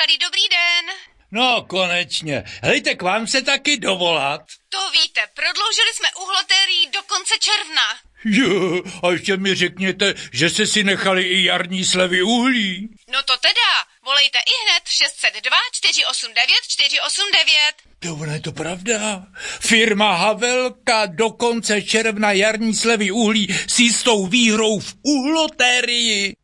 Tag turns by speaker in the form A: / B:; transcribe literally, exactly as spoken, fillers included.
A: Tady dobrý den.
B: No, konečně. Hejte, k vám se taky dovolat.
A: To víte, prodloužili jsme uhloterii do konce června.
B: Jo, a ještě mi řekněte, že jste si nechali i jarní slevy uhlí.
A: No to teda, volejte i hned šest set dva čtyři osm devět čtyři osm devět.
B: To ono je to pravda. Firma Havelka do konce června jarní slevy uhlí s jistou výhrou v uhlotérii.